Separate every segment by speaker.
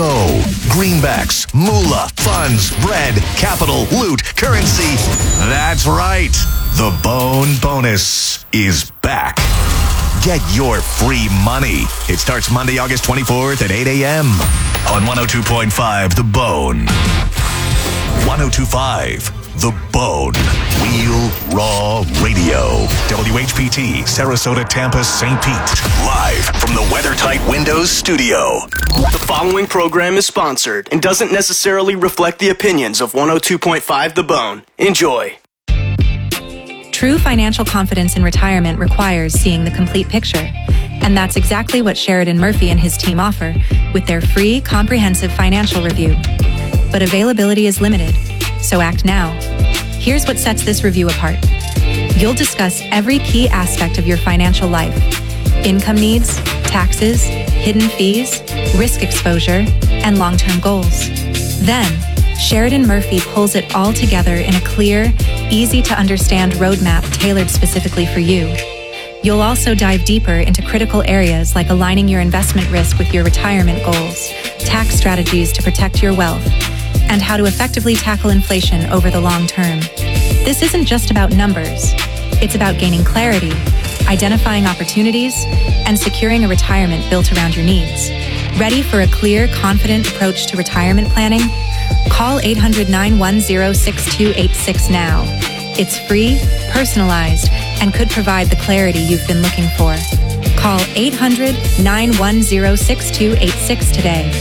Speaker 1: dough, greenbacks, moolah, funds, bread, capital, loot, currency. That's right. The Bone Bonus is back. Get your free money. It starts Monday, August 24th at 8 a.m. on 102.5 The Bone. 102.5 The Bone. Real Raw Radio. WHPT, Sarasota, Tampa, St. Pete. Live from the WeatherTight Windows studio.
Speaker 2: The following program is sponsored and doesn't necessarily reflect the opinions of 102.5 The Bone. Enjoy.
Speaker 3: True financial confidence in retirement requires seeing the complete picture. And that's exactly what Sheridan Murphy and his team offer with their free, comprehensive financial review. But availability is limited, so act now. Here's what sets this review apart. You'll discuss every key aspect of your financial life: income needs, taxes, hidden fees, risk exposure, and long-term goals. Then, Sheridan Murphy pulls it all together in a clear, easy-to-understand roadmap tailored specifically for you. You'll also dive deeper into critical areas like aligning your investment risk with your retirement goals, tax strategies to protect your wealth, and how to effectively tackle inflation over the long term. This isn't just about numbers. It's about gaining clarity, identifying opportunities, and securing a retirement built around your needs. Ready for a clear, confident approach to retirement planning? Call 800-910-6286 now. It's free, personalized, and could provide the clarity you've been looking for. Call 800-910-6286 today.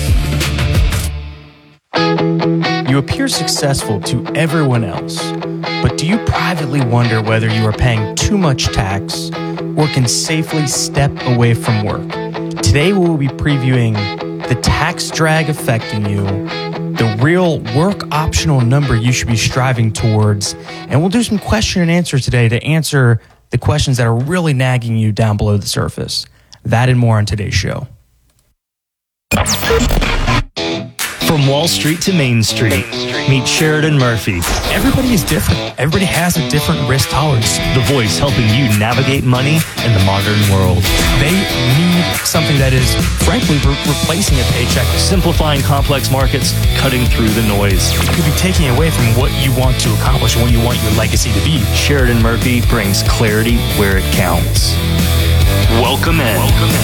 Speaker 4: You appear successful to everyone else, but do you privately wonder whether you are paying too much tax or can safely step away from work? Today we will be previewing the tax drag affecting you, the real work optional number you should be striving towards, and we'll do some question and answer today to answer the questions that are really nagging you down below the surface. That and more on today's show.
Speaker 5: From Wall Street to Main Street, meet Sheridan Murphy.
Speaker 4: Everybody is different. Everybody has a different risk tolerance.
Speaker 5: The voice helping you navigate money in the modern world.
Speaker 4: They need something that is, frankly, replacing a paycheck.
Speaker 5: Simplifying complex markets, cutting through the noise.
Speaker 4: You could be taking away from what you want to accomplish and what you want your legacy to be.
Speaker 5: Sheridan Murphy brings clarity where it counts. Welcome in.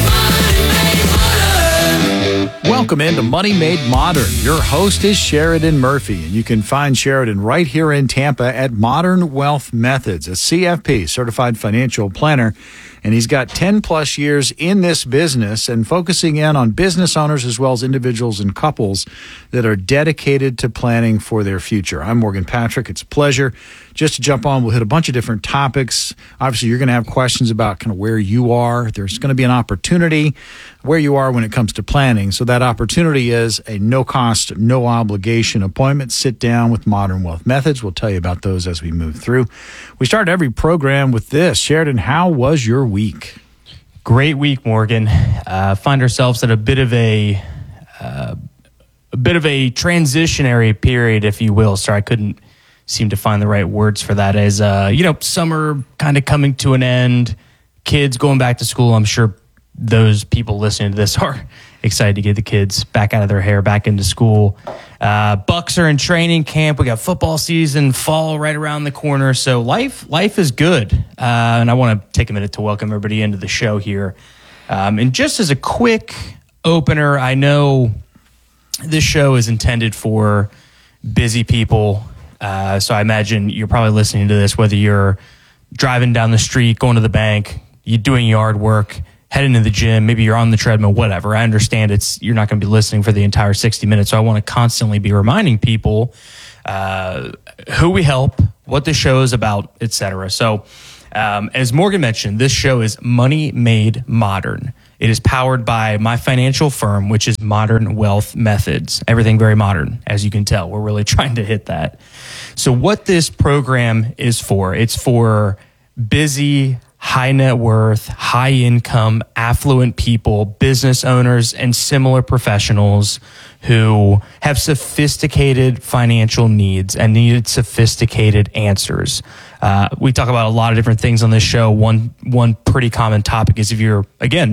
Speaker 6: Welcome into Money Made Modern. Your host is Sheridan Murphy, and you can find Sheridan right here in Tampa at Modern Wealth Methods, a CFP, Certified Financial Planner. And he's got 10 plus years in this business and focusing in on business owners as well as individuals and couples that are dedicated to planning for their future. I'm Morgan Patrick. It's a pleasure. Just to jump on, we'll hit a bunch of different topics. Obviously, you're going to have questions about kind of where you are. There's going to be an opportunity where you are when it comes to planning. So that opportunity is a no-cost, no-obligation appointment. Sit down with Modern Wealth Methods. We'll tell you about those as we move through. We start every program with this. Sheridan, how was your week?
Speaker 4: Great week, Morgan. Find ourselves at a bit of a transitionary period, if you will. Sorry, I couldn't seem to find the right words for that. As summer kind of coming to an end, kids going back to school. I'm sure those people listening to this are excited to get the kids back out of their hair, back into school. Bucks are in training camp. We got football season, fall right around the corner. So life is good. And I want to take a minute to welcome everybody into the show here. And just as a quick opener, I know this show is intended for busy people. So I imagine you're probably listening to this, whether you're driving down the street, going to the bank, you're doing yard work, heading to the gym, maybe you're on the treadmill, whatever. I understand you're not going to be listening for the entire 60 minutes. So I want to constantly be reminding people who we help, what the show is about, etc. So as Morgan mentioned, this show is Money Made Modern. It is powered by my financial firm, which is Modern Wealth Methods. Everything very modern, as you can tell. We're really trying to hit that. So what this program is for, it's for busy, high net worth, high income, affluent people, business owners, and similar professionals who have sophisticated financial needs and needed sophisticated answers. We talk about a lot of different things on this show. One pretty common topic is if you're, again,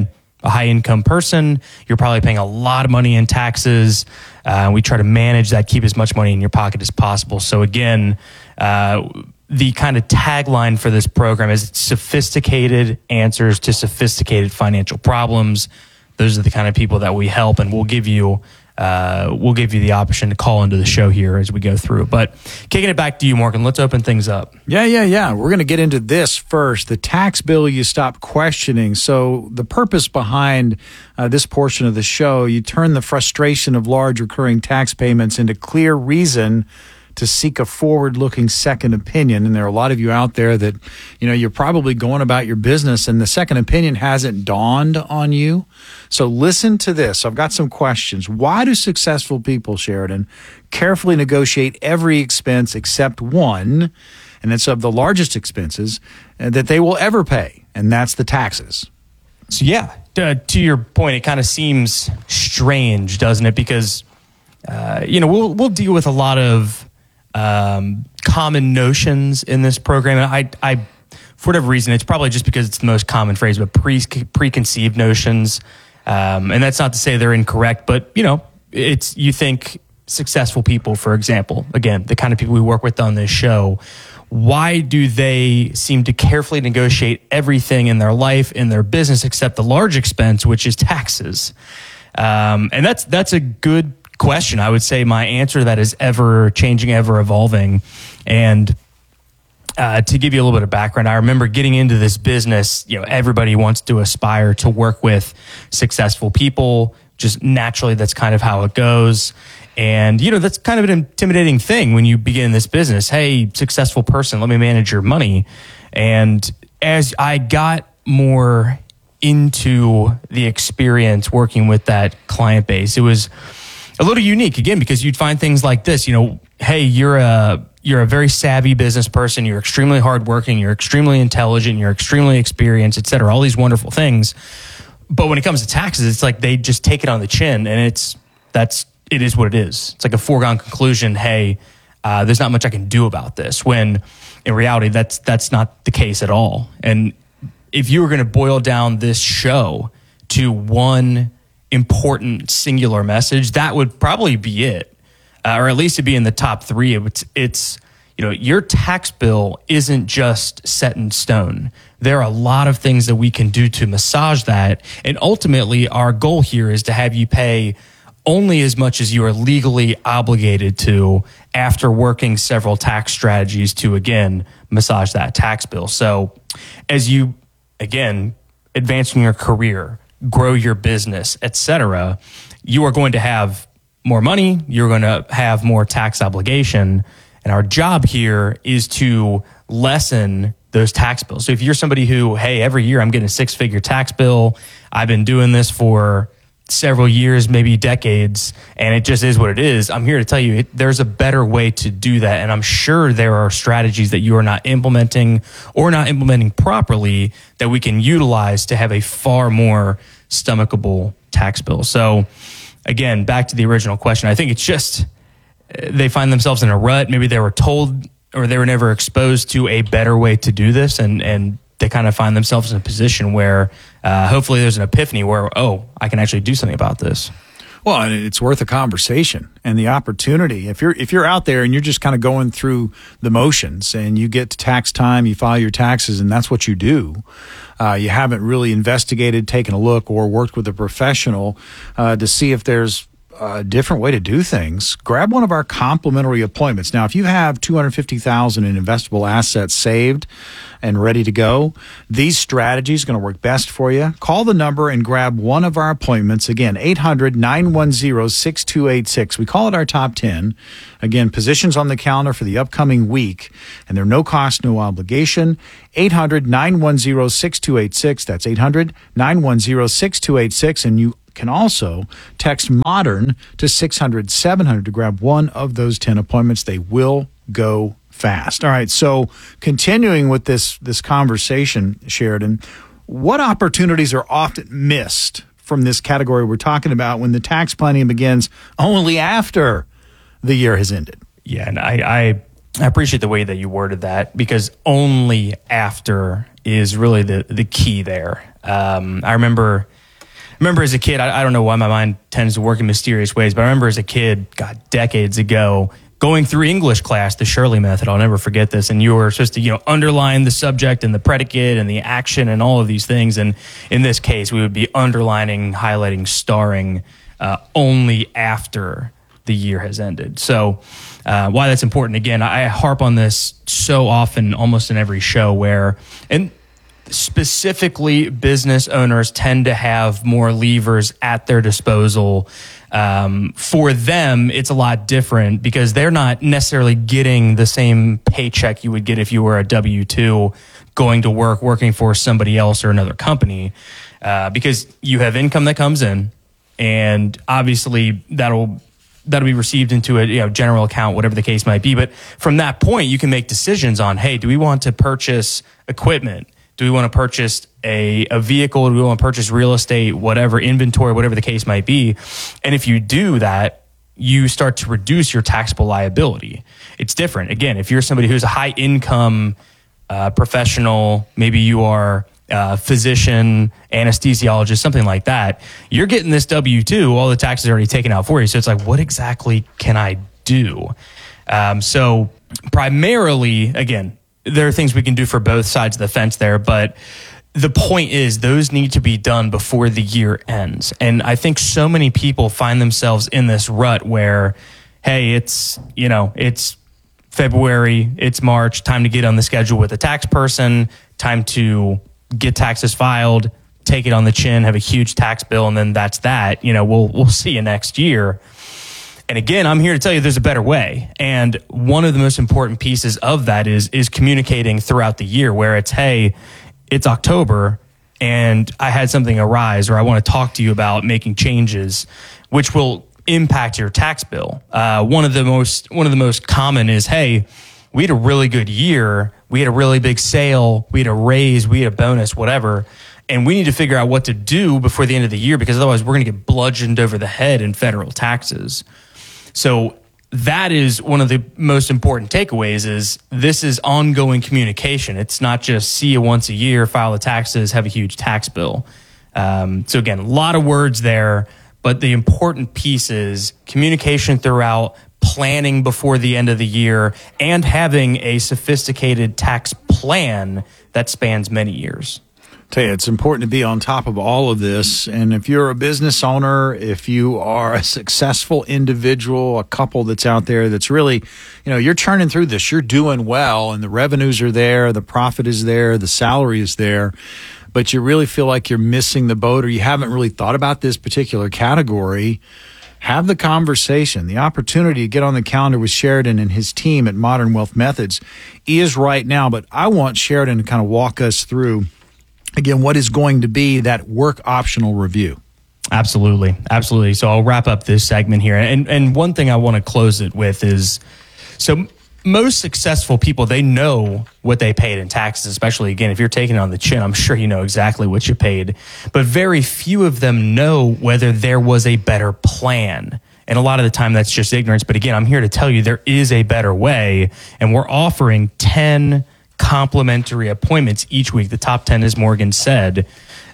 Speaker 4: a high income person, you're probably paying a lot of money in taxes. We try to manage that, keep as much money in your pocket as possible. So again, the kind of tagline for this program is sophisticated answers to sophisticated financial problems. Those are the kind of people that we help, and we'll give you the option to call into the show here as we go through. But kicking it back to you, Morgan, let's open things up.
Speaker 6: Yeah. We're going to get into this first. The tax bill you stop questioning. So the purpose behind this portion of the show, you turn the frustration of large recurring tax payments into clear reason to seek a forward-looking second opinion. And there are a lot of you out there that, you're probably going about your business and the second opinion hasn't dawned on you. So listen to this. I've got some questions. Why do successful people, Sheridan, carefully negotiate every expense except one, and it's of the largest expenses, that they will ever pay, and that's the taxes?
Speaker 4: So yeah, to your point, it kind of seems strange, doesn't it? Because, we'll deal with a lot of common notions in this program. And I, for whatever reason, it's probably just because it's the most common phrase, but preconceived notions. And that's not to say they're incorrect, but you think successful people, for example, again, the kind of people we work with on this show, why do they seem to carefully negotiate everything in their life, in their business, except the large expense, which is taxes? And that's a good question. I would say my answer to that is ever changing, ever evolving. And to give you a little bit of background, I remember getting into this business, everybody wants to aspire to work with successful people. Just naturally, that's kind of how it goes. And, that's kind of an intimidating thing when you begin this business. Hey, successful person, let me manage your money. And as I got more into the experience working with that client base, it was a little unique, again, because you'd find things like this. Hey, you're a very savvy business person. You're extremely hardworking. You're extremely intelligent. You're extremely experienced, et cetera. All these wonderful things. But when it comes to taxes, it's like they just take it on the chin, and it is what it is. It's like a foregone conclusion. Hey, there's not much I can do about this. When in reality, that's not the case at all. And if you were going to boil down this show to one important singular message, that would probably be it, or at least it'd be in the top three. It's your tax bill isn't just set in stone. There are a lot of things that we can do to massage that, and ultimately our goal here is to have you pay only as much as you are legally obligated to after working several tax strategies to, again, massage that tax bill. So as you, again, advance in your career, grow your business, etc., you are going to have more money, you're going to have more tax obligation, and our job here is to lessen those tax bills. So if you're somebody who, hey, every year I'm getting a six-figure tax bill, I've been doing this for several years, maybe decades, and it just is what it is, I'm here to tell you there's a better way to do that. And I'm sure there are strategies that you are not implementing or not implementing properly that we can utilize to have a far more stomachable tax bill. So again, back to the original question, I think it's just they find themselves in a rut. Maybe they were told or they were never exposed to a better way to do this, and they kind of find themselves in a position where hopefully there's an epiphany where, I can actually do something about this.
Speaker 6: Well, and it's worth a conversation and the opportunity. If you're out there and you're just kind of going through the motions and you get to tax time, you file your taxes, and that's what you do. You haven't really investigated, taken a look, or worked with a professional to see if there's a different way to do things. Grab one of our complimentary appointments. Now, if you have $250,000 in investable assets saved and ready to go, these strategies are going to work best for you. Call the number and grab one of our appointments. Again, 800-910-6286. We call it our top 10. Again, positions on the calendar for the upcoming week, and they're no cost, no obligation. 800-910-6286. That's 800-910-6286. And you can also text MODERN to 600-700 to grab one of those 10 appointments. They will go fast. All right, so continuing with this conversation, Sheridan, what opportunities are often missed from this category we're talking about when the tax planning begins only after the year has ended?
Speaker 4: Yeah, and I appreciate the way that you worded that, because only after is really the key there. I remember remember as a kid, I don't know why my mind tends to work in mysterious ways, but I remember as a kid, God, decades ago, going through English class, the Shirley method. I'll never forget this. And you were supposed to, underline the subject and the predicate and the action and all of these things. And in this case, we would be underlining, highlighting, starring only after the year has ended. So why that's important, again, I harp on this so often, almost in every show and specifically business owners tend to have more levers at their disposal. For them, it's a lot different because they're not necessarily getting the same paycheck you would get if you were a W-2 going to work, working for somebody else or another company, because you have income that comes in, and obviously that'll be received into a general account, whatever the case might be. But from that point, you can make decisions on, hey, do we want to purchase equipment? Do we want to purchase a vehicle? Do we want to purchase real estate, whatever, inventory, whatever the case might be? And if you do that, you start to reduce your taxable liability. It's different. Again, if you're somebody who's a high income professional, maybe you are a physician, anesthesiologist, something like that, you're getting this W-2, all the taxes are already taken out for you. So it's like, what exactly can I do? So primarily, again, there are things we can do for both sides of the fence there, but the point is those need to be done before the year ends. And I think so many people find themselves in this rut where, hey, it's February, it's March, time to get on the schedule with a tax person, time to get taxes filed, take it on the chin, have a huge tax bill, and then that's that. We'll see you next year. And again, I'm here to tell you there's a better way. And one of the most important pieces of that is communicating throughout the year, where it's, hey, it's October and I had something arise, or I want to talk to you about making changes, which will impact your tax bill. One of the most common is, hey, we had a really good year. We had a really big sale. We had a raise. We had a bonus, whatever. And we need to figure out what to do before the end of the year, because otherwise we're going to get bludgeoned over the head in federal taxes. So that is one of the most important takeaways, is this is ongoing communication. It's not just see you once a year, file the taxes, have a huge tax bill. So again, a lot of words there, but the important piece is communication throughout, planning before the end of the year, and having a sophisticated tax plan that spans many years.
Speaker 6: Tell you, it's important to be on top of all of this. And if you're a business owner, if you are a successful individual, a couple that's out there that's really, you're churning through this, you're doing well, and the revenues are there, the profit is there, the salary is there, but you really feel like you're missing the boat, or you haven't really thought about this particular category, have the conversation. The opportunity to get on the calendar with Sheridan and his team at Modern Wealth Methods is right now. But I want Sheridan to kind of walk us through, again, what is going to be that work optional review.
Speaker 4: Absolutely. So I'll wrap up this segment here. And one thing I want to close it with is, so most successful people, they know what they paid in taxes, especially, again, if you're taking it on the chin, I'm sure you know exactly what you paid. But very few of them know whether there was a better plan. And a lot of the time that's just ignorance. But again, I'm here to tell you there is a better way. And we're offering 10 complimentary appointments each week. The top 10, as Morgan said,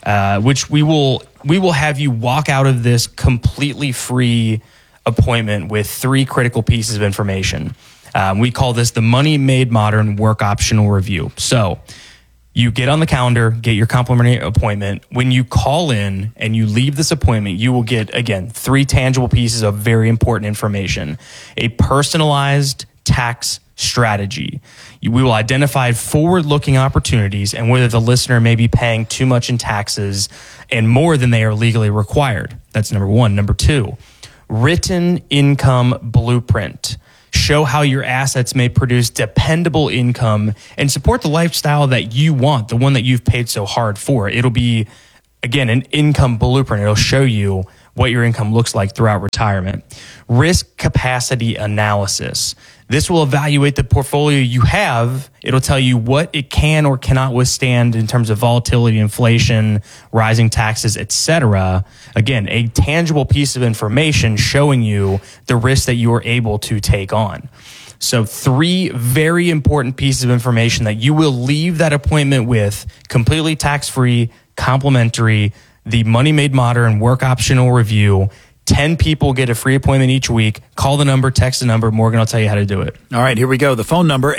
Speaker 4: which we will have you walk out of this completely free appointment with 3 critical pieces of information. We call this the Money Made Modern Work Optional Review. So you get on the calendar, get your complimentary appointment. When you call in and you leave this appointment, you will get, again, 3 tangible pieces of very important information. A personalized tax strategy. We will identify forward-looking opportunities and whether the listener may be paying too much in taxes and more than they are legally required. That's number 1. Number 2, written income blueprint. Show how your assets may produce dependable income and support the lifestyle that you want, the one that you've paid so hard for. It'll be, again, an income blueprint. It'll show you what your income looks like throughout retirement. Risk capacity analysis. This will evaluate the portfolio you have. It'll tell you what it can or cannot withstand in terms of volatility, inflation, rising taxes, etc. Again, a tangible piece of information showing you the risk that you are able to take on. So 3 very important pieces of information that you will leave that appointment with, completely tax-free, complimentary. the Money Made Modern Work Optional Review. 10 people get a free appointment each week. Call the number, text the number. Morgan will tell you how to do it.
Speaker 6: All right, here we go. The phone number,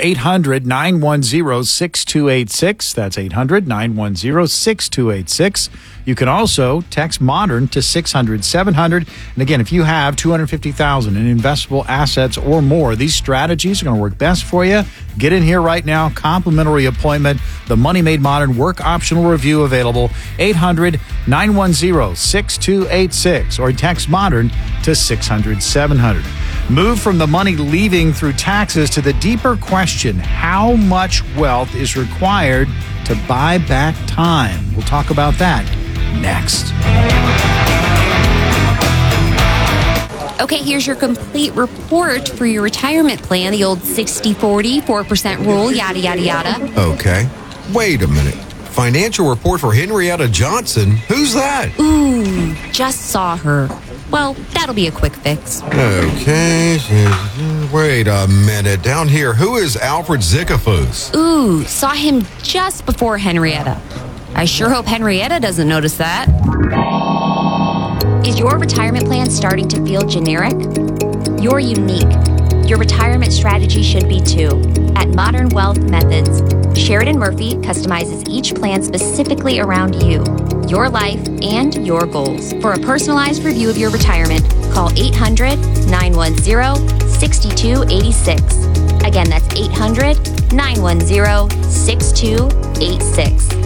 Speaker 6: 800-910-6286. That's 800-910-6286. You can also text MODERN to 600-700. And again, if you have $250,000 in investable assets or more, these strategies are going to work best for you. Get in here right now. Complimentary appointment. The Money Made Modern Work Optional Review available. 800-910-6286 or text MODERN to 600-700. Move from the money leaving through taxes to the deeper question, how much wealth is required to buy back time? We'll talk about that next.
Speaker 7: Okay, here's your complete report for your retirement plan, the old 60-40, 4% rule, yada, yada, yada.
Speaker 8: Okay. Wait a minute. Financial report for Henrietta Johnson? Who's that?
Speaker 7: Ooh, just saw her. Well, that'll be a quick fix.
Speaker 8: Okay. Wait a minute. Down here, who is Alfred Zickafoos?
Speaker 7: Ooh, saw him just before Henrietta. I sure hope Henrietta doesn't notice that. Is your retirement plan starting to feel generic? You're unique. Your retirement strategy should be too. At Modern Wealth Methods, Sheridan Murphy customizes each plan specifically around you, your life, and your goals. For a personalized review of your retirement, call 800-910-6286. Again, that's 800-910-6286.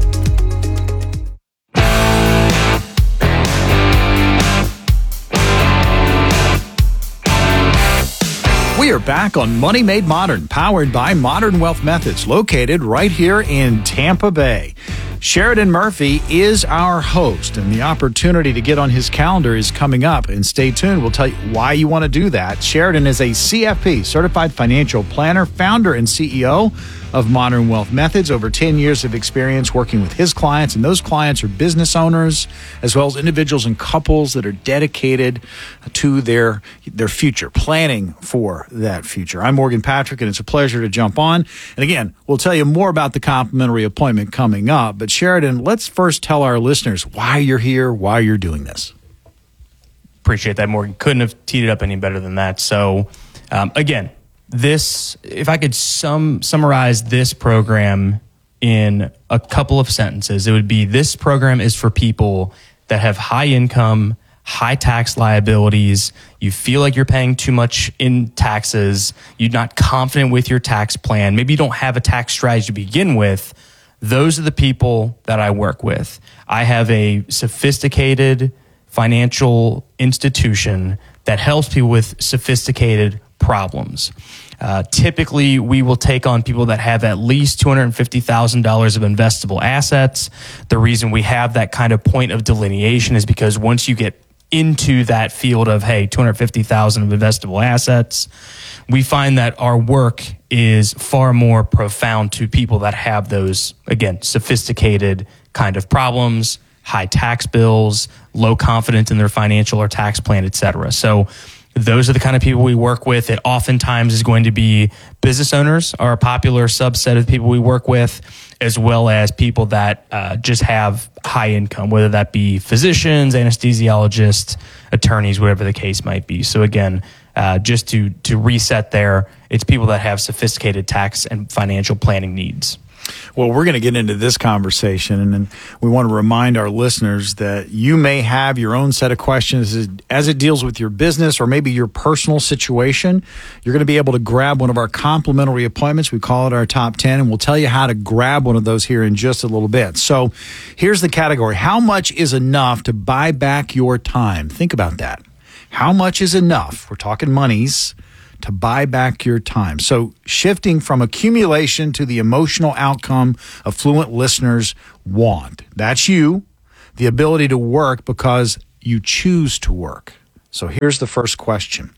Speaker 6: We are back on Money Made Modern, powered by Modern Wealth Methods, located right here in Tampa Bay. Sheridan Murphy is our host, and the opportunity to get on his calendar is coming up. And stay tuned. We'll tell you why you want to do that. Sheridan is a CFP, Certified Financial Planner, founder and CEO of Modern Wealth Methods. Over 10 years of experience working with his clients, and those clients are business owners as well as individuals and couples that are dedicated to their future, planning for that future. I'm Morgan Patrick, and it's a pleasure to jump on. And again, we'll tell you more about the complimentary appointment coming up. But Sheridan, let's first tell our listeners why you're here, why you're doing this.
Speaker 4: Appreciate that, Morgan. Couldn't have teed it up any better than that. So, again, this, if I could summarize this program in a couple of sentences, it would be this program is for people that have high income, high tax liabilities. You feel like you're paying too much in taxes. You're not confident with your tax plan. Maybe you don't have a tax strategy to begin with. Those are the people that I work with. I have a sophisticated financial institution that helps people with sophisticated problems. Typically, we will take on people that have at least $250,000 of investable assets. The reason we have that kind of point of delineation is because once you get into that field of, hey, $250,000 of investable assets, we find that our work is far more profound to people that have those, again, sophisticated kind of problems, high tax bills, low confidence in their financial or tax plan, et cetera. So those are the kind of people we work with. It oftentimes is going to be business owners are a popular subset of people we work with, as well as people that just have high income, whether that be physicians, anesthesiologists, attorneys, whatever the case might be. So again, just to reset there, it's people that have sophisticated tax and financial planning needs.
Speaker 6: Well, we're going to get into this conversation, and we want to remind our listeners that you may have your own set of questions as it deals with your business or maybe your personal situation. You're going to be able to grab one of our complimentary appointments. We call it our top 10, and we'll tell you how to grab one of those here in just a little bit. So here's the category. How much is enough to buy back your time? Think about that. How much is enough? We're talking monies. To buy back your time. So shifting from accumulation to the emotional outcome affluent listeners want. That's you, the ability to work because you choose to work. So here's the first question.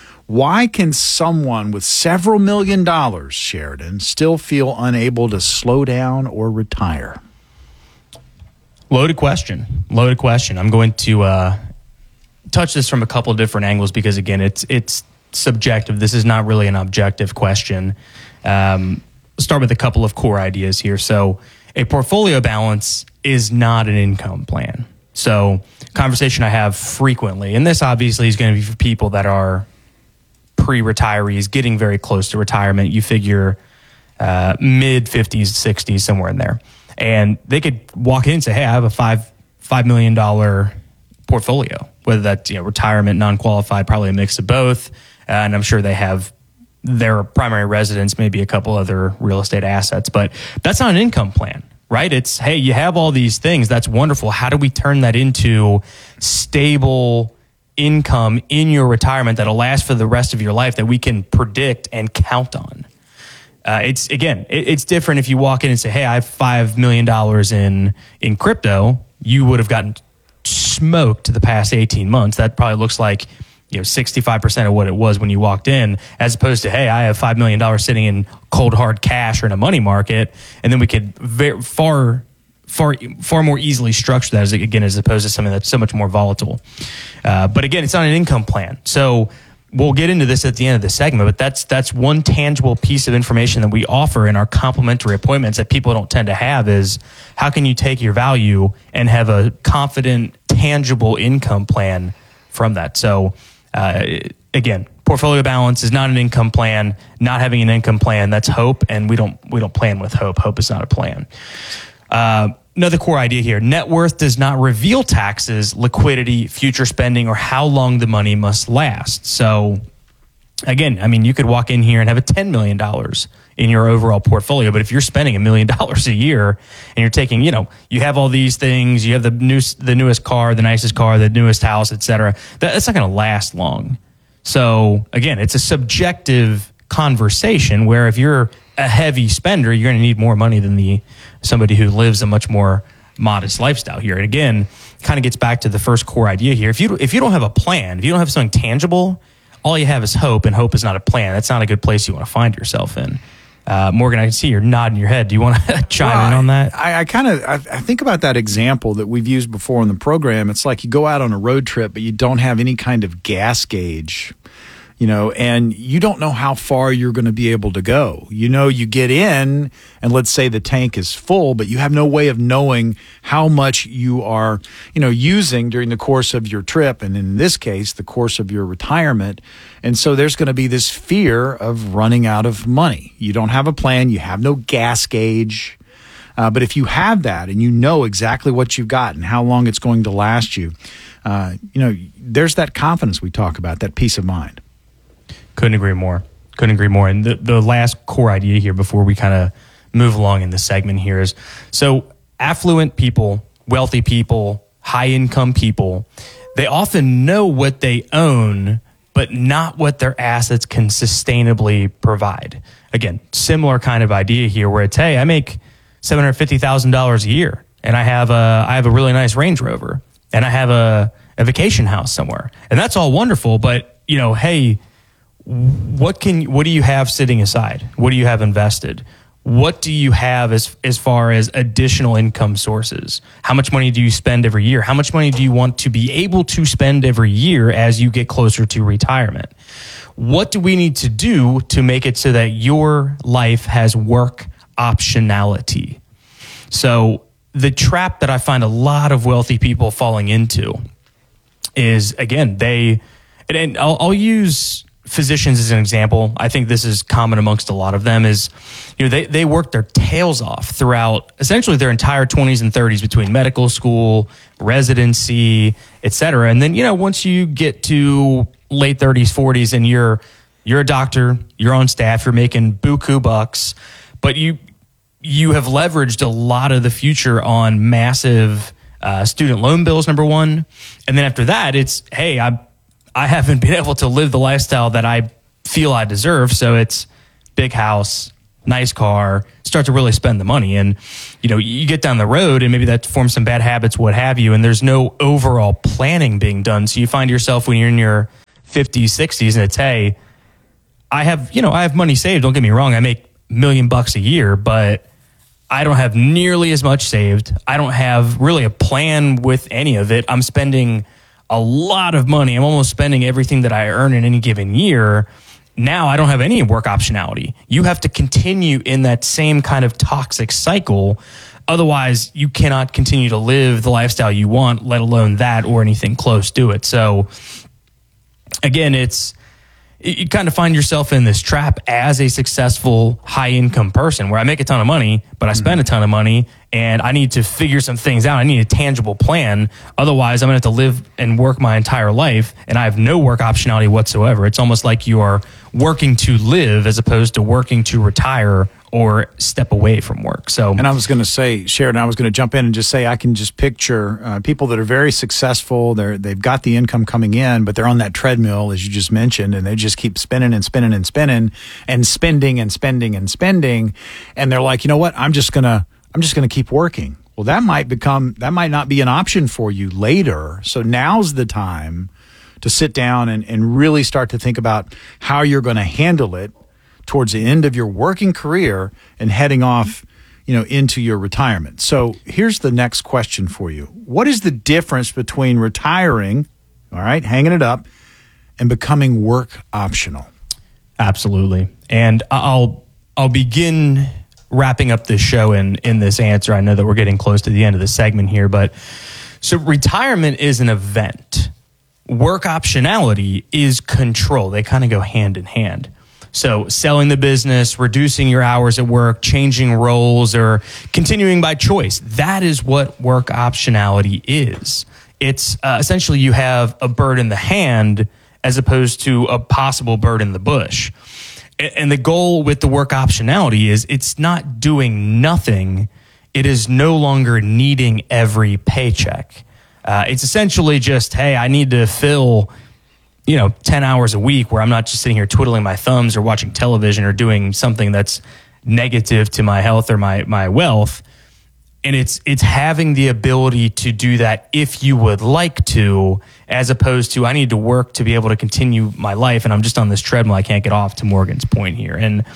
Speaker 6: Why can someone with several $1 million, Sheridan, still feel unable to slow down or retire?
Speaker 4: Loaded question. I'm going to touch this from a couple of different angles because, again, it's subjective. This is not really an objective question. Start with a couple of core ideas here. So a portfolio balance is not an income plan. So, conversation I have frequently, and this obviously is going to be for people that are pre-retirees, getting very close to retirement. You figure mid 50s, 60s, somewhere in there. And they could walk in and say, hey, I have a $5 million portfolio, whether that's retirement, non-qualified, probably a mix of both. And I'm sure they have their primary residence, maybe a couple other real estate assets, but that's not an income plan. Right? It's, hey, you have all these things. That's wonderful. How do we turn that into stable income in your retirement that'll last for the rest of your life that we can predict and count on? It's different if you walk in and say, hey, I have $5 million in crypto. You would have gotten smoked the past 18 months. That probably looks like 65% of what it was when you walked in, as opposed to, hey, I have $5 million sitting in cold hard cash or in a money market, and then we could far more easily structure that as opposed to something that's so much more volatile. But again, it's not an income plan. So we'll get into this at the end of the segment, but that's one tangible piece of information that we offer in our complimentary appointments that people don't tend to have is how can you take your value and have a confident, tangible income plan from that. So again, portfolio balance is not an income plan. Not having an income plan, that's hope, and we don't plan with hope. Hope is not a plan. Another core idea here: net worth does not reveal taxes, liquidity, future spending, or how long the money must last. So again, I mean, you could walk in here and have a $10 million in your overall portfolio, but if you're spending $1 million a year and you're taking, you have all these things, you have the newest car, the nicest car, the newest house, et cetera, that's not going to last long. So again, it's a subjective conversation where if you're a heavy spender, you're going to need more money than somebody who lives a much more modest lifestyle here. And again, kind of gets back to the first core idea here. If you don't have a plan, if you don't have something tangible, all you have is hope, and hope is not a plan. That's not a good place you want to find yourself in. Morgan, I can see you're nodding your head. Do you want to chime in on that?
Speaker 6: I think about that example that we've used before in the program. It's like you go out on a road trip, but you don't have any kind of gas gauge, and you don't know how far you're going to be able to go. You get in, and let's say the tank is full, but you have no way of knowing how much you are, using during the course of your trip, and in this case, the course of your retirement. And so there's going to be this fear of running out of money. You don't have a plan. You have no gas gauge. But if you have that and you know exactly what you've got and how long it's going to last you, there's that confidence we talk about, that peace of mind.
Speaker 4: Couldn't agree more. And the last core idea here before we kind of move along in this segment here is, so affluent people, wealthy people, high income people, they often know what they own, but not what their assets can sustainably provide. Again, similar kind of idea here where it's, hey, I make $750,000 a year and I have a really nice Range Rover and I have a vacation house somewhere. And that's all wonderful, but hey, what do you have sitting aside? What do you have invested? What do you have as far as additional income sources? How much money do you spend every year? How much money do you want to be able to spend every year as you get closer to retirement? What do we need to do to make it so that your life has work optionality? So the trap that I find a lot of wealthy people falling into is, again, and I'll use physicians as an example. I think this is common amongst a lot of them is, they work their tails off throughout essentially their entire 20s and 30s between medical school, residency, et cetera. And then, once you get to late 30s, 40s, and you're a doctor, you're on staff, you're making buku bucks, but you have leveraged a lot of the future on massive student loan bills, number one. And then after that, it's, hey, I haven't been able to live the lifestyle that I feel I deserve. So it's big house, nice car, start to really spend the money. And, you get down the road and maybe that forms some bad habits, what have you. And there's no overall planning being done. So you find yourself when you're in your 50s, 60s, and it's, hey, I have money saved. Don't get me wrong. I make $1 million a year, but I don't have nearly as much saved. I don't have really a plan with any of it. I'm spending a lot of money. I'm almost spending everything that I earn in any given year. Now I don't have any work optionality. You have to continue in that same kind of toxic cycle Otherwise, you cannot continue to live the lifestyle you want, let alone that or anything close to it. So again, you kind of find yourself in this trap as a successful high income person where I make a ton of money, but I spend a ton of money and I need to figure some things out. I need a tangible plan. Otherwise, I'm going to have to live and work my entire life and I have no work optionality whatsoever. It's almost like you are working to live as opposed to working to retire or step away from work. So,
Speaker 6: and I was going to say, Sheridan, I was going to jump in and just say I can just picture people that are very successful. They've got the income coming in, but they're on that treadmill, as you just mentioned, and they just keep spinning and spinning and spinning and spending and spending and spending. And they're like, you know what? I'm just gonna keep working. Well, that might not be an option for you later. So now's the time to sit down and really start to think about how you're going to handle it towards the end of your working career and heading off, into your retirement. So here's the next question for you. What is the difference between retiring, all right, hanging it up, and becoming work optional?
Speaker 4: Absolutely. And I'll begin wrapping up this show in this answer. I know that we're getting close to the end of the segment here, but so retirement is an event. Work optionality is control. They kind of go hand in hand. So selling the business, reducing your hours at work, changing roles, or continuing by choice. That is what work optionality is. It's essentially you have a bird in the hand as opposed to a possible bird in the bush. And the goal with the work optionality is it's not doing nothing. It is no longer needing every paycheck. It's essentially just, hey, I need to fill 10 hours a week where I'm not just sitting here twiddling my thumbs or watching television or doing something that's negative to my health or my wealth. And it's having the ability to do that if you would like to, as opposed to I need to work to be able to continue my life and I'm just on this treadmill. I can't get off, to Morgan's point here. And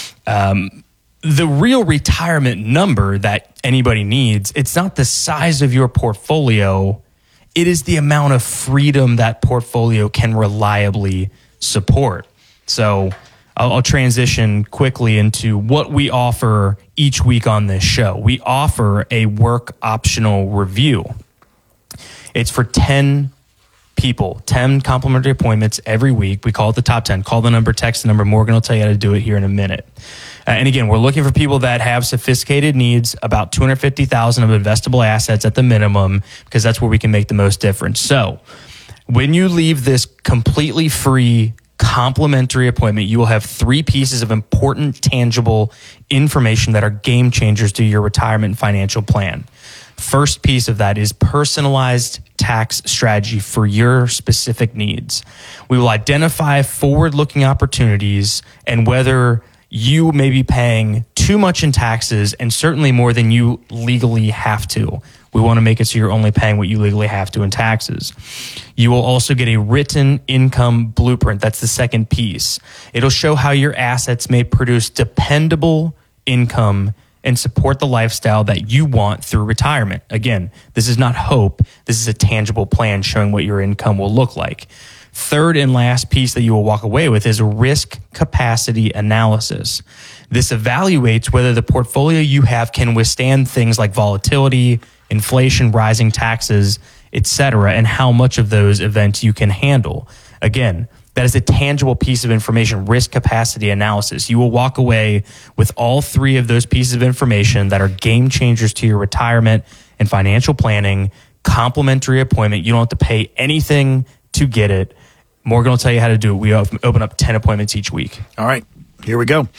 Speaker 4: the real retirement number that anybody needs, it's not the size of your portfolio. It is the amount of freedom that portfolio can reliably support. So I'll transition quickly into what we offer each week on this show. We offer a work optional review. It's for 10 people, 10 complimentary appointments every week. We call it the top 10. Call the number, text the number. Morgan will tell you how to do it here in a minute. And again, we're looking for people that have sophisticated needs, about $250,000 of investable assets at the minimum, because that's where we can make the most difference. So when you leave this completely free complimentary appointment, you will have 3 pieces of important, tangible information that are game changers to your retirement and financial plan. First piece of that is personalized tax strategy for your specific needs. We will identify forward-looking opportunities and whether you may be paying too much in taxes and certainly more than you legally have to. We want to make it so you're only paying what you legally have to in taxes. You will also get a written income blueprint. That's the second piece. It'll show how your assets may produce dependable income and support the lifestyle that you want through retirement. Again, this is not hope. This is a tangible plan showing what your income will look like. Third and last piece that you will walk away with is risk capacity analysis. This evaluates whether the portfolio you have can withstand things like volatility, inflation, rising taxes, etc., and how much of those events you can handle. Again, that is a tangible piece of information, risk capacity analysis. You will walk away with all 3 of those pieces of information that are game changers to your retirement and financial planning. Complimentary appointment. You don't have to pay anything to get it. Morgan will tell you how to do it. We open up 10 appointments each week.
Speaker 6: All right. Here we go.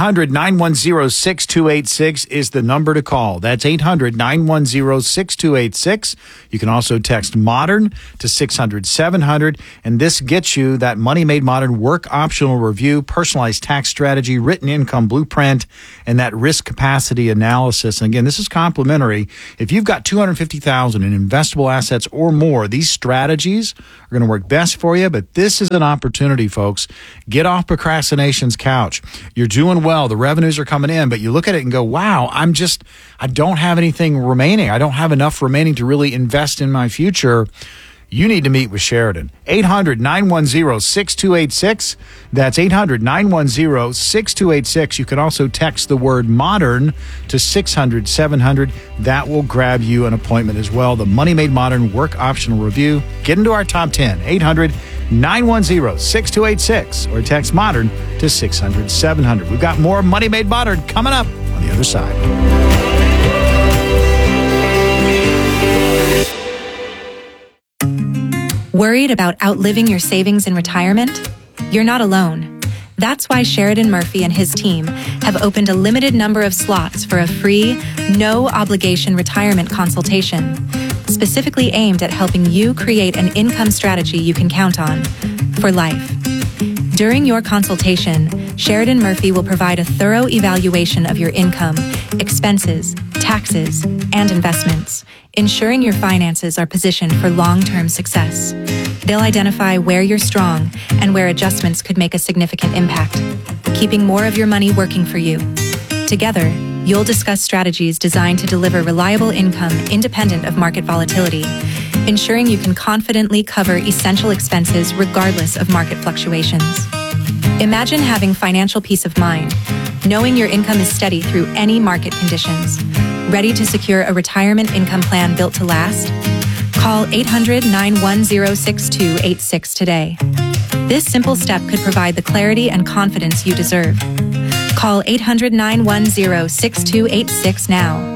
Speaker 6: 800-910-6286 is the number to call. That's 800-910-6286. You can also text MODERN to 600-700, and this gets you that Money Made Modern work optional review, personalized tax strategy, written income blueprint, and that risk capacity analysis. And again, this is complimentary. If you've got $250,000 in investable assets or more, these strategies are going to work best for you, but this is an opportunity, folks. Get off procrastination's couch. You're doing well. The revenues are coming in, but you look at it and go, wow, I don't have anything remaining. I don't have enough remaining to really invest in my future. you need to meet with Sheridan. 800-910-6286. That's 800-910-6286. You can also text the word modern to 600-700. That will grab you an appointment as well. The Money Made Modern Work Optional Review. Get into our top 10. 800-910-6286 or text modern to 600-700. We've got more Money Made Modern coming up on the other side.
Speaker 3: Worried about outliving your savings in retirement? You're not alone. That's why Sheridan Murphy and his team have opened a limited number of slots for a free, no-obligation retirement consultation, specifically aimed at helping you create an income strategy you can count on for life. During your consultation, Sheridan Murphy will provide a thorough evaluation of your income, expenses, taxes, and investments, ensuring your finances are positioned for long-term success. They'll identify where you're strong and where adjustments could make a significant impact, keeping more of your money working for you. Together, you'll discuss strategies designed to deliver reliable income independent of market volatility, ensuring you can confidently cover essential expenses regardless of market fluctuations. Imagine having financial peace of mind, knowing your income is steady through any market conditions. Ready to secure a retirement income plan built to last? Call 800-910-6286 today. This simple step could provide the clarity and confidence you deserve. Call 800-910-6286 now.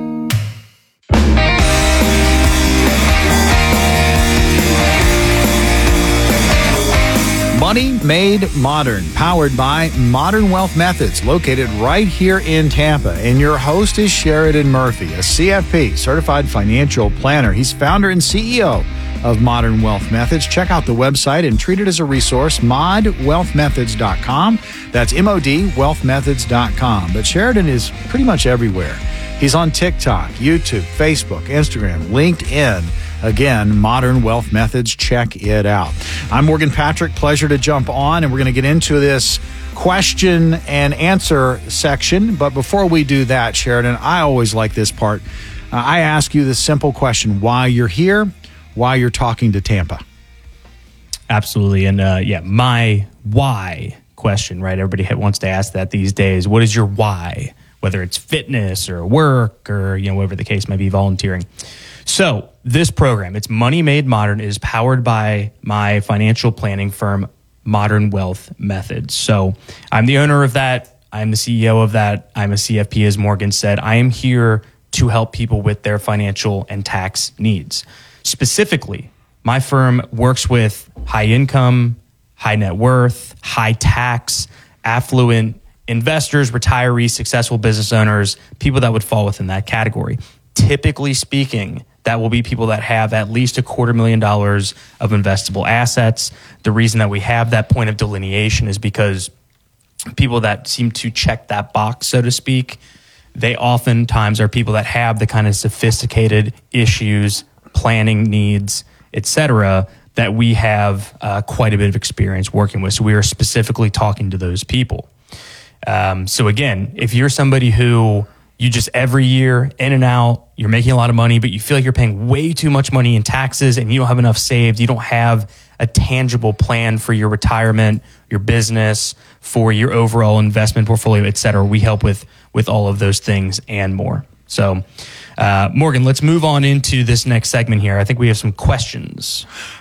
Speaker 6: Money Made Modern, powered by Modern Wealth Methods, located right here in Tampa. And your host is Sheridan Murphy, a CFP, Certified Financial Planner. He's founder and CEO of Modern Wealth Methods. Check out the website and treat it as a resource, modwealthmethods.com. That's modwealthmethods.com. But Sheridan is pretty much everywhere. He's on TikTok, YouTube, Facebook, Instagram, LinkedIn. Again, Modern Wealth Methods. Check it out. I'm Morgan Patrick. Pleasure to jump on, and we're going to get into this question and answer section. But before we do that, Sheridan, I always like this part. I ask you this simple question: why you're here, why you're talking to Tampa.
Speaker 4: Absolutely. And my why question, right? Everybody wants to ask that these days. What is your why? Whether it's fitness or work or, whatever the case may be, volunteering. So this program, it's Money Made Modern, is powered by my financial planning firm, Modern Wealth Methods. So I'm the owner of that. I'm the CEO of that. I'm a CFP, as Morgan said. I am here to help people with their financial and tax needs. Specifically, my firm works with high income, high net worth, high tax, affluent investors, retirees, successful business owners, people that would fall within that category. Typically speaking, that will be people that have at least $250,000 of investable assets. The reason that we have that point of delineation is because people that seem to check that box, so to speak, they oftentimes are people that have the kind of sophisticated issues, planning needs, etc., that we have quite a bit of experience working with. So we are specifically talking to those people. So again, if you're somebody who you just every year in and out, you're making a lot of money, but you feel like you're paying way too much money in taxes and you don't have enough saved, you don't have a tangible plan for your retirement, your business, for your overall investment portfolio, et cetera, we help with all of those things and more. So, Morgan, let's move on into this next segment here. I think we have some questions.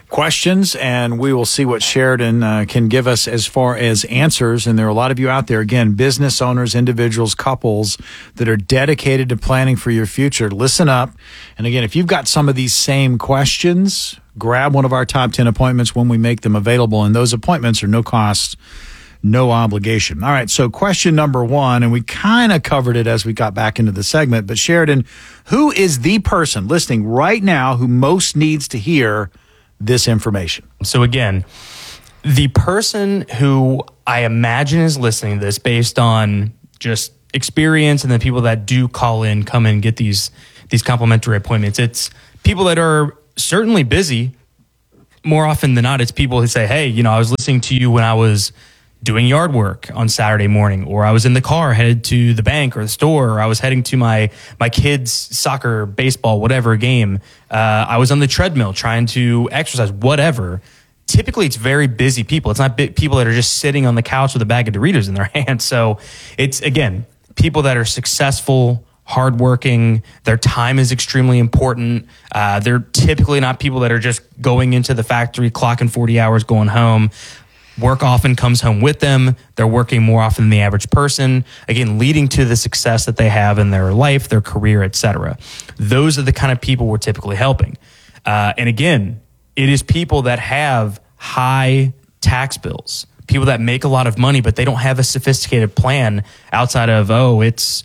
Speaker 6: And we will see what Sheridan can give us as far as answers. And there are a lot of you out there, again, business owners, individuals, couples that are dedicated to planning for your future. Listen up. And again, if you've got some of these same questions, grab one of our top 10 appointments when we make them available. And those appointments are no cost, no obligation. All right, so question number one, and we kind of covered it as we got back into the segment, but Sheridan, who is the person listening right now who most needs to hear this information?
Speaker 4: So again, the person who I imagine is listening to this based on just experience and the people that do come in, get these complimentary appointments, it's people that are certainly busy. More often than not, it's people who say, hey, I was listening to you when I was doing yard work on Saturday morning, or I was in the car headed to the bank or the store, or I was heading to my kids' soccer, baseball, whatever game. I was on the treadmill trying to exercise, whatever. Typically, it's very busy people. It's not people that are just sitting on the couch with a bag of Doritos in their hands. So it's, again, people that are successful, hardworking. Their time is extremely important. They're typically not people that are just going into the factory, clocking 40 hours, going home. Work often comes home with them. They're working more often than the average person, again, leading to the success that they have in their life, their career, etc. Those are the kind of people we're typically helping. And again, it is people that have high tax bills, people that make a lot of money, but they don't have a sophisticated plan outside of, it's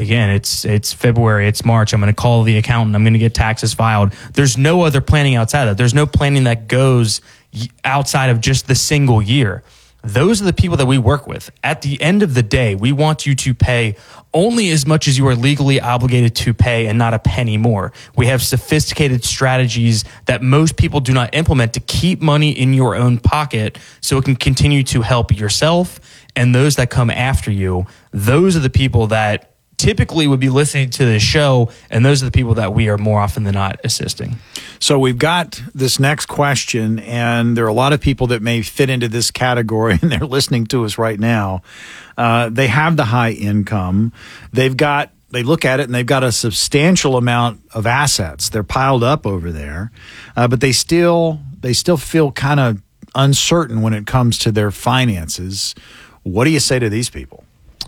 Speaker 4: February, it's March, I'm going to call the accountant, I'm going to get taxes filed. There's no other planning outside of that. There's no planning that goes outside of just the single year. Those are the people that we work with. At the end of the day, we want you to pay only as much as you are legally obligated to pay and not a penny more. We have sophisticated strategies that most people do not implement to keep money in your own pocket so it can continue to help yourself and those that come after you. Those are the people that typically would be listening to this show, and those are the people that we are more often than not assisting.
Speaker 6: So we've got this next question, and there are a lot of people that may fit into this category, and they're listening to us right now. They have the high income. They look at it, and they've got a substantial amount of assets. They're piled up over there, but they still feel kind of uncertain when it comes to their finances. What do you say to these people?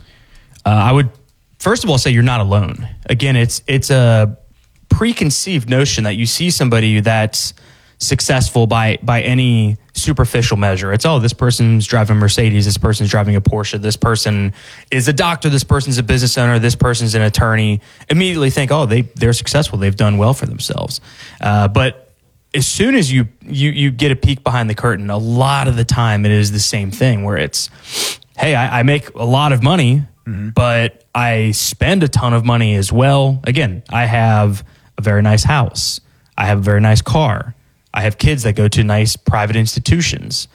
Speaker 4: I would first of all say you're not alone. Again, it's a preconceived notion that you see somebody that's successful by any superficial measure. It's, this person's driving a Mercedes, this person's driving a Porsche, this person is a doctor, this person's a business owner, this person's an attorney. Immediately think, they're successful, they've done well for themselves. But as soon as you get a peek behind the curtain, a lot of the time it is the same thing where it's, hey, I make a lot of money, but I spend a ton of money as well. Again, I have a very nice house. I have a very nice car. I have kids that go to nice private institutions.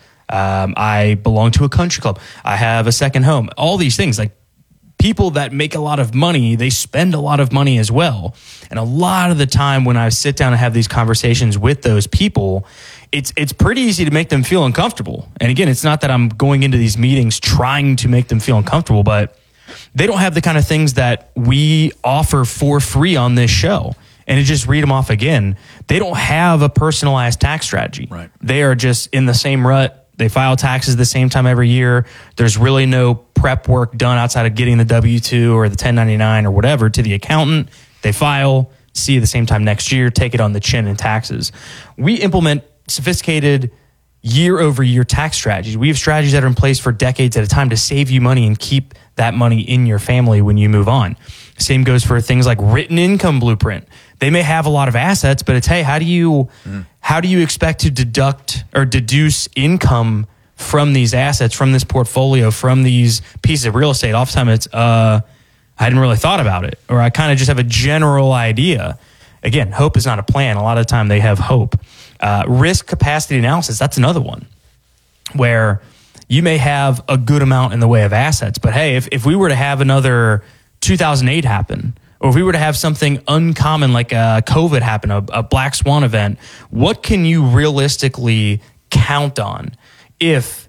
Speaker 4: I belong to a country club. I have a second home. All these things, like people that make a lot of money, they spend a lot of money as well. And a lot of the time when I sit down and have these conversations with those people, it's pretty easy to make them feel uncomfortable. And again, it's not that I'm going into these meetings trying to make them feel uncomfortable, but they don't have the kind of things that we offer for free on this show. And to just read them off again, they don't have a personalized tax strategy.
Speaker 6: Right.
Speaker 4: They are just in the same rut. They file taxes the same time every year. There's really no prep work done outside of getting the W-2 or the 1099 or whatever to the accountant. They file, see you the same time next year, take it on the chin in taxes. We implement sophisticated year-over-year tax strategies. We have strategies that are in place for decades at a time to save you money and keep that money in your family when you move on. Same goes for things like written income blueprint. They may have a lot of assets, but it's, hey, how do you expect to deduct or deduce income from these assets, from this portfolio, from these pieces of real estate? Oftentimes it's, I hadn't really thought about it, or I kind of just have a general idea. Again, hope is not a plan. A lot of the time they have hope. Risk capacity analysis, that's another one where you may have a good amount in the way of assets, but hey, if we were to have another 2008 happen, or if we were to have something uncommon like COVID happen, a black swan event, what can you realistically count on if,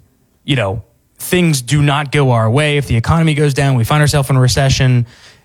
Speaker 4: things do not go our way, if the economy goes down, we find ourselves in a recession?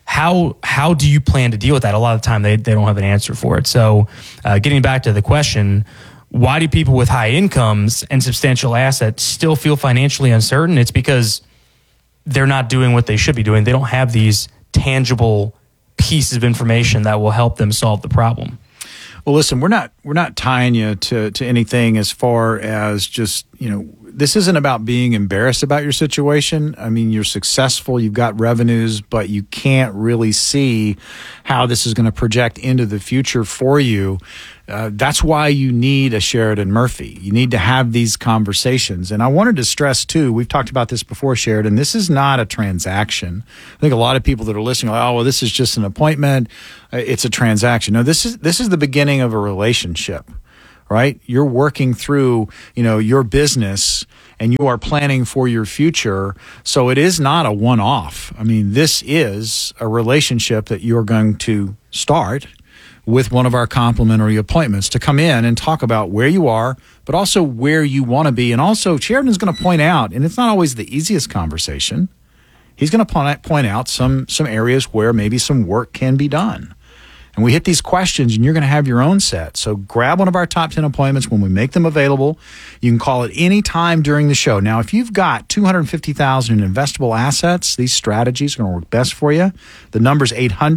Speaker 4: How do you plan to deal with that? A lot of the time they don't have an answer for it. So getting back to the question, why do people with high incomes and substantial assets still feel financially uncertain? It's because they're not doing what they should be doing. They don't have these tangible pieces of information that will help them solve the problem.
Speaker 6: Well, listen, we're not tying you to anything as far as just, this isn't about being embarrassed about your situation. I mean, you're successful, you've got revenues, but you can't really see how this is going to project into the future for you. That's why you need a Sheridan Murphy. You need to have these conversations. And I wanted to stress, too, we've talked about this before, Sheridan, this is not a transaction. I think a lot of people that are listening are like, this is just an appointment. It's a transaction. No, this is the beginning of a relationship. right? You're working through, your business and you are planning for your future. So it is not a one-off. I mean, this is a relationship that you're going to start with one of our complimentary appointments to come in and talk about where you are, but also where you want to be. And also, Sheridan's going to point out, and it's not always the easiest conversation, he's going to point out some areas where maybe some work can be done. And we hit these questions, and you're going to have your own set. So grab one of our top 10 appointments when we make them available. You can call it any time during the show. Now, if you've got $250,000 in investable assets, these strategies are going to work best for you. The number's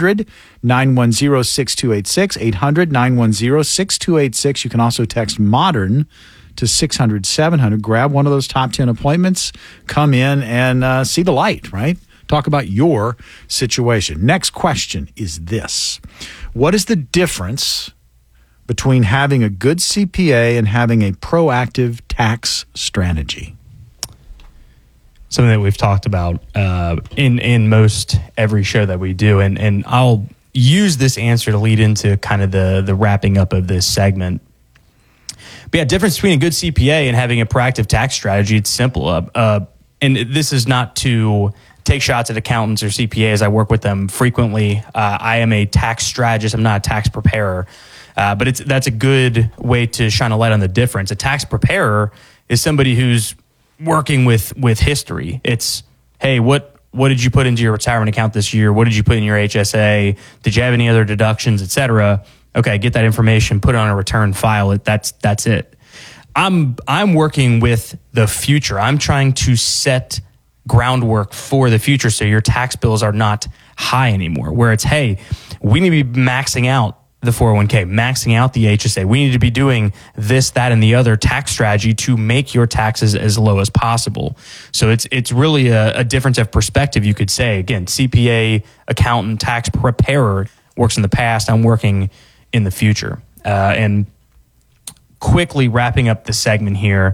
Speaker 6: 800-910-6286, 800-910-6286. You can also text MODERN to 600-700. Grab one of those top 10 appointments. Come in and see the light, right? Talk about your situation. Next question is this. What is the difference between having a good CPA and having a proactive tax strategy?
Speaker 4: Something that we've talked about in most every show that we do. And I'll use this answer to lead into kind of the wrapping up of this segment. But yeah, difference between a good CPA and having a proactive tax strategy, it's simple. And this is not to take shots at accountants or CPAs. I work with them frequently. I am a tax strategist. I'm not a tax preparer. But that's a good way to shine a light on the difference. A tax preparer is somebody who's working with history. It's, hey, what did you put into your retirement account this year? What did you put in your HSA? Did you have any other deductions, et cetera? Okay, get that information, put it on a return, file it. That's it. I'm working with the future. I'm trying to set groundwork for the future so your tax bills are not high anymore, where it's, hey, we need to be maxing out the 401k, maxing out the HSA. We need to be doing this, that, and the other tax strategy to make your taxes as low as possible. So it's really a difference of perspective, you could say. Again, CPA, accountant, tax preparer works in the past. I'm working in the future. And quickly wrapping up the segment here,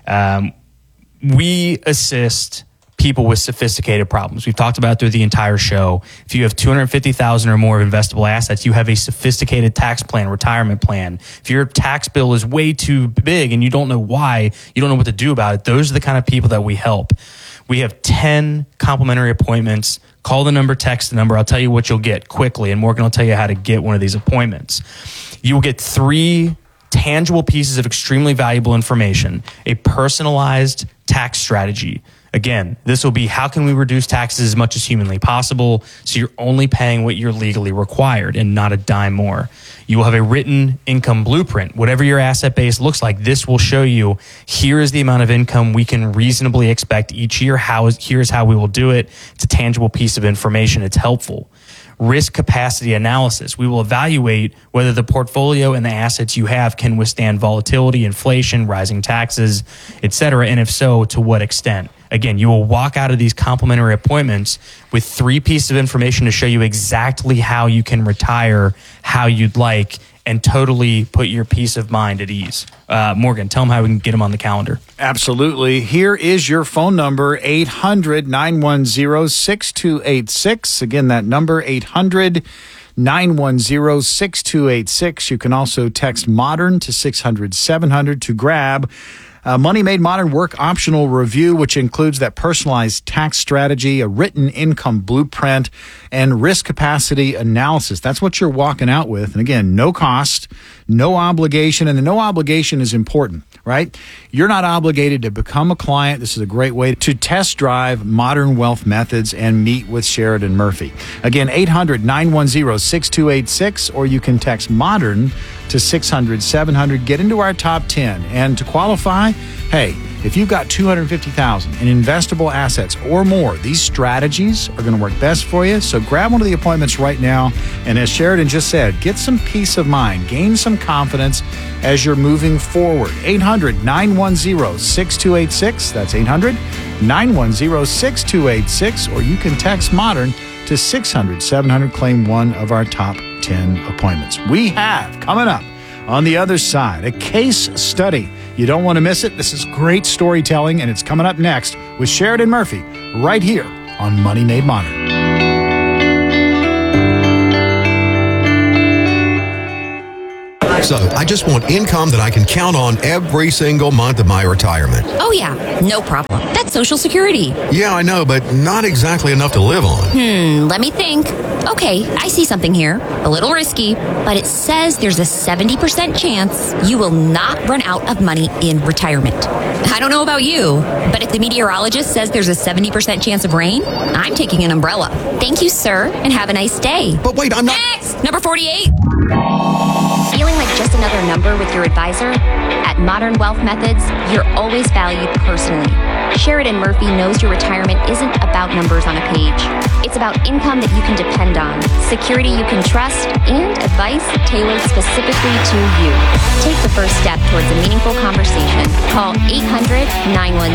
Speaker 4: we assist people with sophisticated problems. We've talked about it through the entire show. If you have $250,000 or more of investable assets, you have a sophisticated tax plan, retirement plan. If your tax bill is way too big and you don't know why, you don't know what to do about it, those are the kind of people that we help. We have 10 complimentary appointments. Call the number, text the number. I'll tell you what you'll get quickly, and Morgan will tell you how to get one of these appointments. You will get 3 tangible pieces of extremely valuable information, a personalized tax strategy. Again, this will be how can we reduce taxes as much as humanly possible so you're only paying what you're legally required and not a dime more. You will have a written income blueprint. Whatever your asset base looks like, this will show you here is the amount of income we can reasonably expect each year. Here's how we will do it. It's a tangible piece of information. It's helpful. Risk capacity analysis. We will evaluate whether the portfolio and the assets you have can withstand volatility, inflation, rising taxes, et cetera, and if so, to what extent. Again, you will walk out of these complimentary appointments with 3 pieces of information to show you exactly how you can retire, how you'd like, and totally put your peace of mind at ease. Morgan, tell them how we can get them on the calendar.
Speaker 6: Absolutely. Here is your phone number, 800-910-6286. Again, that number, 800-910-6286. You can also text MODERN to 600-700 to grab Money Made Modern Work Optional Review, which includes that personalized tax strategy, a written income blueprint, and risk capacity analysis. That's what you're walking out with. And again, no cost, no obligation, and the no obligation is important, right? You're not obligated to become a client. This is a great way to test drive Modern Wealth Methods and meet with Sheridan Murphy. Again, 800-910-6286, or you can text MODERN to 600-700. Get into our top 10. And to qualify, hey, if you've got $250,000 in investable assets or more, these strategies are going to work best for you. So grab one of the appointments right now. And as Sheridan just said, get some peace of mind, gain some confidence as you're moving forward. 800-910-6286. That's 800-910-6286. Or you can text MODERN to 600-700. Claim one of our top 10 appointments. We have coming up on the other side a case study. You don't want to miss it. This is great storytelling, and it's coming up next with Sheridan Murphy right here on Money Made Modern.
Speaker 8: So I just want income that I can count on every single month of my retirement.
Speaker 7: Oh, yeah, no problem. That's Social Security.
Speaker 8: Yeah, I know, but not exactly enough to live on.
Speaker 7: Let me think. Okay, I see something here. A little risky, but it says there's a 70% chance you will not run out of money in retirement. I don't know about you, but if the meteorologist says there's a 70% chance of rain, I'm taking an umbrella. Thank you, sir, and have a nice day.
Speaker 8: But wait, I'm not...
Speaker 7: Next! Number 48. Feeling like just another number with your advisor? At Modern Wealth Methods, you're always valued personally. Sheridan Murphy knows your retirement isn't about numbers on a page. It's about income that you can depend on, security you can trust, and advice tailored specifically to you. Take the first step towards a meaningful conversation. Call 800-910-1010